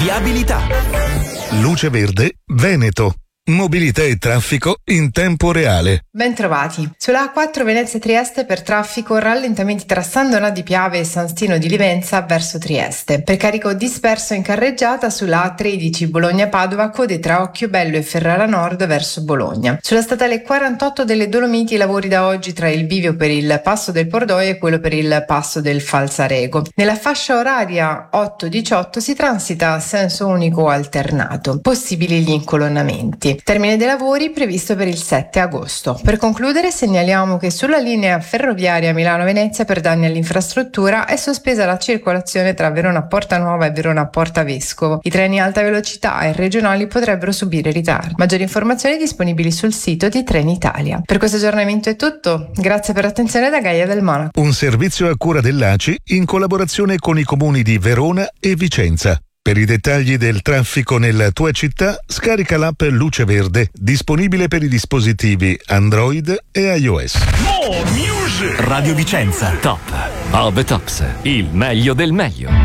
viabilità. Luce Verde Veneto. Mobilità e traffico in tempo reale. Bentrovati. Sulla A4 Venezia-Trieste per traffico rallentamenti tra San Donà di Piave e San Stino di Livenza verso Trieste. Per carico disperso in carreggiata sulla A13 Bologna-Padova, code tra Occhiobello e Ferrara Nord verso Bologna. Sulla statale 48 delle Dolomiti, lavori da oggi tra il bivio per il passo del Pordoi e quello per il passo del Falzarego. Nella fascia oraria 8-18 si transita a senso unico alternato. Possibili gli incolonnamenti. Termine dei lavori previsto per il 7 agosto. Per concludere segnaliamo che sulla linea ferroviaria Milano-Venezia per danni all'infrastruttura è sospesa la circolazione tra Verona Porta Nuova e Verona Porta Vescovo. I treni alta velocità e regionali potrebbero subire ritardi. Maggiori informazioni disponibili sul sito di Trenitalia. Per questo aggiornamento è tutto. Grazie per l'attenzione da Gaia del Monaco. Un servizio a cura dell'ACI in collaborazione con i comuni di Verona e Vicenza. Per i dettagli del traffico nella tua città, scarica l'app Luce Verde, disponibile per i dispositivi Android e iOS. Radio Vicenza, top of the tops, il meglio del meglio.